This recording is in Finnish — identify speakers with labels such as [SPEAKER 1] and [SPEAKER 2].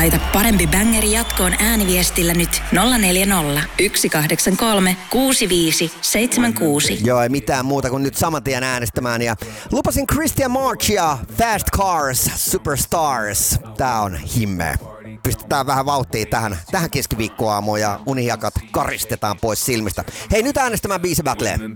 [SPEAKER 1] Laita parempi bängeri jatkoon ääniviestillä nyt 040 183 65 76.
[SPEAKER 2] Joo, ei mitään muuta kuin nyt saman tien äänestämään. Ja lupasin Christian Marchia, Fast Cars, Superstars. Tää on himmeä. Pistetään vähän vauhtia tähän keskiviikkoaamuun ja unihiakat karistetaan pois silmistä. Hei, nyt äänestämään biisi battleen.